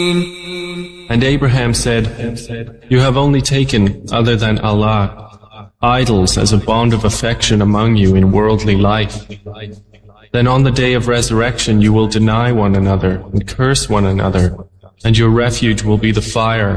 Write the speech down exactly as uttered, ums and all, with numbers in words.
And Abraham said, "You have only taken, other than Allah, idols as a bond of affection among you in worldly life. Then on the day of resurrection you will deny one another and curse one another, and your refuge will be the fire